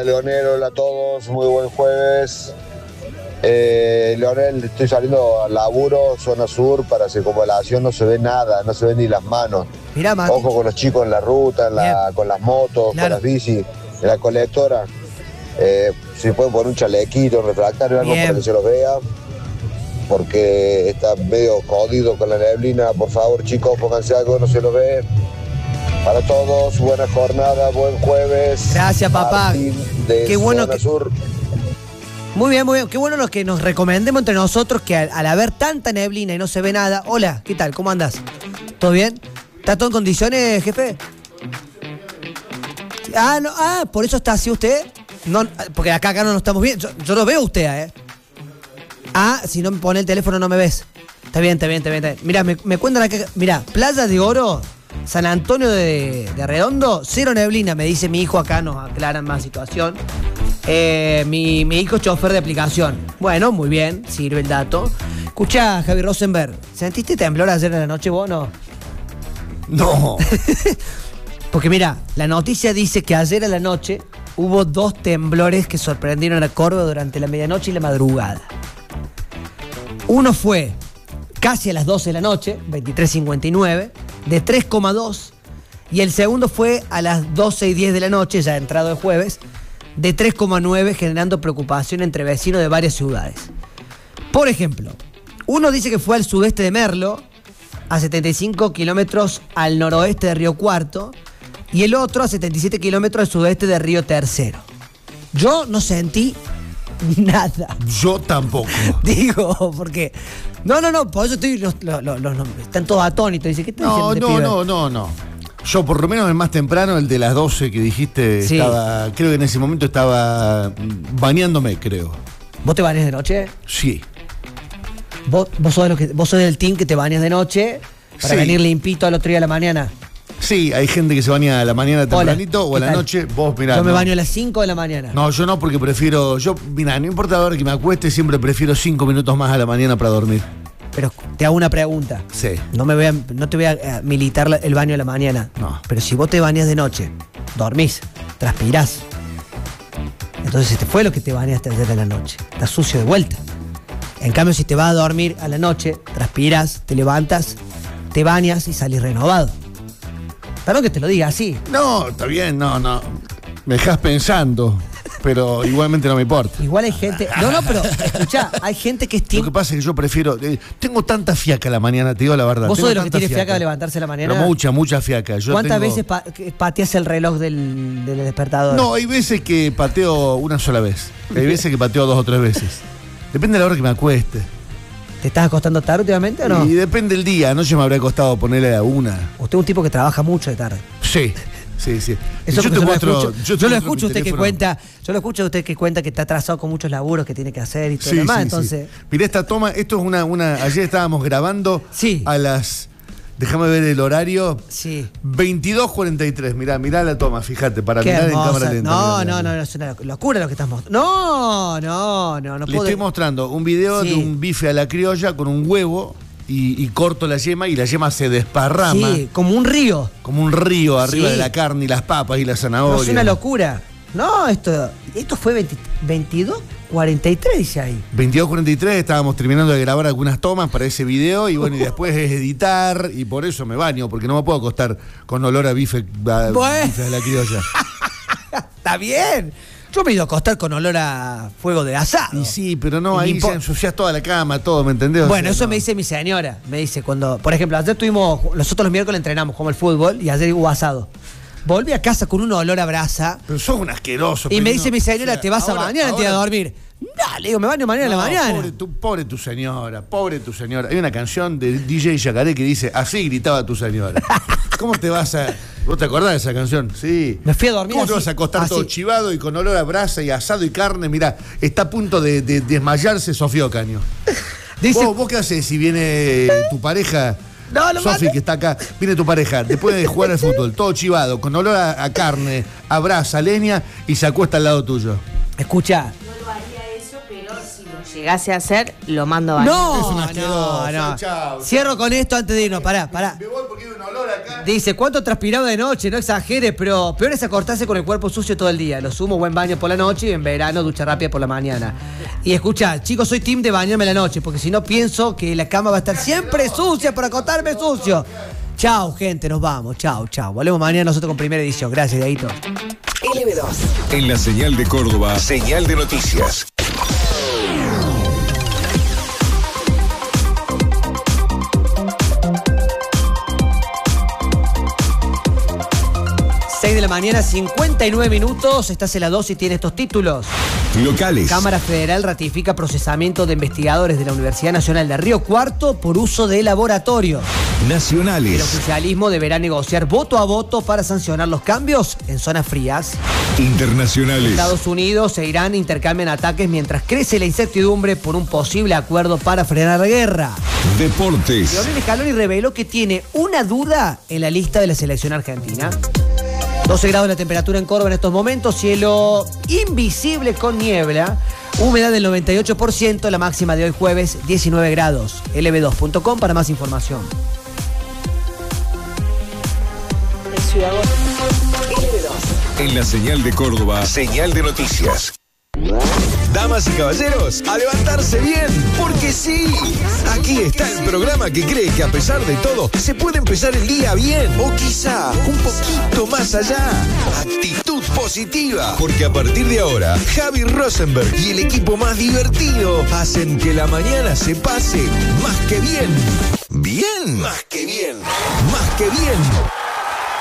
Hola Leonel, hola a todos, muy buen jueves. Leonel, estoy saliendo al laburo, zona sur, para circunvalación, no se ve nada, no se ven ni las manos. Mirá, Mati. Ojo con los chicos en la ruta, con las motos, Claro. con las bicis, en la colectora. Si pueden poner un chalequito, un refractario, algo Bien. para que se los vea. Porque está medio jodido con la neblina. Por favor, chicos, pónganse algo, no se lo ve. Para todos, buena jornada, buen jueves. Gracias, papá. Martín, de Qué bueno zona que- sur. Muy bien, muy bien. Qué bueno que nos recomendemos entre nosotros que al haber tanta neblina y no se ve nada. Hola, ¿qué tal? ¿Cómo andás? ¿Todo bien? ¿Está todo en condiciones, jefe? No, por eso está así usted. No, porque acá no nos estamos viendo. Yo lo veo a usted, ¿eh? Si no me pone el teléfono no me ves. Está bien. Mirá, me cuentan acá. Mirá, Playa de Oro, San Antonio de Redondo, cero neblina, me dice mi hijo acá, nos aclaran más situación. Mi hijo es chofer de aplicación. Bueno, muy bien, sirve el dato. Escuchá, Javi Rosenberg, ¿sentiste temblor ayer en la noche vos no? No. Porque mira, la noticia dice que ayer a la noche hubo 2 temblores que sorprendieron a Córdoba durante la medianoche y la madrugada. Uno fue casi a las 12 de la noche, 23:59, de 3,2. Y el segundo fue a las 12:10 de la noche, ya entrado el jueves, de 3,9, generando preocupación entre vecinos de varias ciudades. Por ejemplo, uno dice que fue al sudeste de Merlo, a 75 kilómetros al noroeste de Río Cuarto, y el otro a 77 kilómetros al sudeste de Río Tercero. Yo no sentí nada. Yo tampoco. Digo, porque... No, por eso estoy... están todos atónitos. Dice, ¿qué está diciendo este pibe? No. Yo, por lo menos el más temprano, el de las 12 que dijiste, Sí. creo que en ese momento estaba bañándome, creo. ¿Vos te bañas de noche? Sí. ¿Vos sos del team que te bañas de noche para Sí. venir limpito al otro día de la mañana? Sí, hay gente que se baña a la mañana tempranito o a ¿qué la tal? noche. Vos, mirá. Yo me no. baño a las 5 de la mañana. No, yo no, porque prefiero. Mirá, no importa la hora que me acueste, siempre prefiero 5 minutos más a la mañana para dormir. Pero te hago una pregunta. Sí. No te voy a militar el baño de la mañana. No. Pero si vos te bañas de noche, dormís, transpirás. Entonces te fue lo que te bañaste ayer de la noche. Estás sucio de vuelta. En cambio, si te vas a dormir a la noche, transpiras, te levantas, te bañas y salís renovado. Perdón que te lo diga así. No, está bien, no. Me dejás pensando, pero igualmente no me importa. Igual hay gente... No, pero escuchá, hay gente que es Lo team... que pasa es que yo prefiero. Tengo tanta fiaca a la mañana, te digo la verdad. ¿Vos sos tengo de los que tanta tiene fiaca de levantarse a la mañana? Pero mucha fiaca. ¿Cuántas veces pateas el reloj del despertador? No, hay veces que pateo una sola vez. Hay veces que pateo 2 o 3 veces. Depende de la hora que me acueste. ¿Te estás acostando tarde últimamente o no? Y depende del día. Anoche me habrá costado ponerle a 1. Usted es un tipo que trabaja mucho de tarde. Sí. Eso yo porque te muestro. yo lo escucho mi usted que teléfono. cuenta. Yo lo escucho usted que cuenta que está atrasado con muchos laburos que tiene que hacer y todo lo demás. Entonces, Mirá esta toma, esto es una. Ayer estábamos grabando Sí. a las. Déjame ver el horario. sí. 22:43. Mirá la toma, fíjate, para Qué mirar en hermosa. cámara lenta. No, es una locura lo que estás mostrando. No Le puedo. estoy mostrando un video Sí. de un bife a la criolla con un huevo y corto la yema y la yema se desparrama Sí, como un río. como un río arriba Sí. de la carne y las papas y la No, zanahoria. es una locura. No, esto fue 22:43, dice ahí. 22:43, estábamos terminando de grabar algunas tomas para ese video y bueno, y después es editar y por eso me baño, porque no me puedo acostar con olor a bife, bife de la criolla. Está bien. Yo me he ido a acostar con olor a fuego de asado. Y sí, pero no, Y ahí ni se po- ensucias toda la cama, todo, ¿me entendés? O Bueno, sea, eso no. me dice mi señora. Me dice cuando, por ejemplo, ayer nosotros los miércoles entrenamos, jugamos al fútbol y ayer hubo asado. Volví a casa con un olor a brasa Pero sos un asqueroso. y me pero dice no, mi señora, o sea, ¿te vas a ahora- bañar antes de ahora- dormir? Dale, digo, me baño mañana en la mañana. Pobre tu señora, pobre tu señora. Hay una canción de DJ Yacaré que dice, así gritaba tu señora. ¿Cómo te vas a...? ¿Vos te acordás de esa canción? Sí. Me fui a dormir ¿Cómo te así, vas a acostar así. todo chivado y con olor a brasa y asado y carne? Mirá, está a punto de desmayarse Sofía Ocaño. Dice, ¿Vos qué haces si viene tu pareja? No, Sofi, mate. que está acá, viene tu pareja, después de jugar al fútbol, todo chivado, con olor a carne, a brasa, a leña, y se acuesta al lado tuyo. escucha. No lo haría eso, pero si lo llegase a hacer, lo mando a bañar. No, Es un asqueroso, no. chao. Cierro con esto antes de irnos, pará. Me voy porque hay un olor acá. Dice, ¿cuánto transpirado de noche? No exageres, pero peor es acostarse con el cuerpo sucio todo el día. Lo sumo, buen baño por la noche y en verano ducha rápida por la mañana. Y escucha, chicos, soy team de bañarme la noche, porque si no pienso que la cama va a estar siempre sucia por acostarme sucio. Chao, gente, nos vamos. Chao, chao. Volvemos mañana nosotros con Primera Edición. Gracias, Dieguito. LB2. En la señal de Córdoba, señal de noticias. 6 de la mañana, 59 minutos. Estás en la 2 y tiene estos títulos. Locales. Cámara Federal ratifica procesamiento de investigadores de la Universidad Nacional de Río Cuarto por uso de laboratorios. Nacionales. El oficialismo deberá negociar voto a voto para sancionar los cambios en zonas frías. Internacionales. Estados Unidos e Irán intercambian ataques mientras crece la incertidumbre por un posible acuerdo para frenar la guerra. Deportes. Lionel Scaloni reveló que tiene una duda en la lista de la selección argentina. 12 grados la temperatura en Córdoba en estos momentos, cielo invisible con niebla, humedad del 98%, la máxima de hoy jueves 19 grados. lb2.com para más información. En la señal de Córdoba, señal de noticias. Damas y caballeros, a levantarse bien, porque sí, aquí está el programa que cree que a pesar de todo se puede empezar el día bien, o quizá un poquito más allá. Actitud positiva, porque a partir de ahora Javi Rosenberg y el equipo más divertido hacen que la mañana se pase más que bien. ¿Bien? Más que bien. Más que bien.